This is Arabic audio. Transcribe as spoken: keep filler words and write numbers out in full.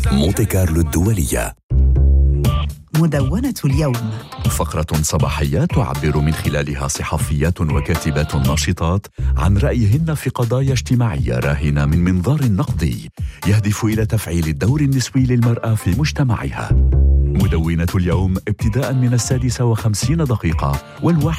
مونتي كارلو الدولية. مدونة اليوم، فقرة صباحية تعبر من خلالها صحفيات وكاتبات ناشطات عن رأيهن في قضايا اجتماعية راهنة من منظار نقدي يهدف إلى تفعيل الدور النسوي للمرأة في مجتمعها. مدونة اليوم ابتداء من السادسة وخمسين دقيقة والواحد